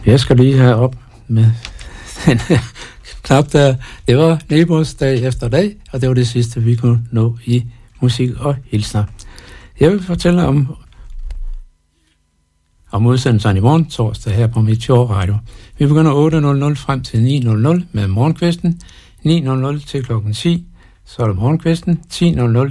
Jeg skal lige have op med den knap der. Det var Nebosdag efter dag, og det var det sidste, vi kunne nå i musik og hilsner. Jeg vil fortælle om udsendelsen i morgen torsdag her på Meteor Radio. Vi begynder 8.00 frem til 9.00 med morgenkvisten. 9.00 til klokken 10, så er det morgenkvisten. 10.00